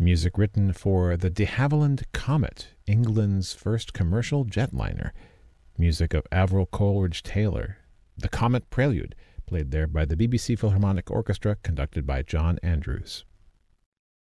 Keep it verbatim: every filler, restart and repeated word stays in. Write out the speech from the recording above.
Music written for the de Havilland Comet, England's first commercial jetliner. Music of Avril Coleridge Taylor. The Comet Prelude, played there by the B B C Philharmonic Orchestra, conducted by John Andrews.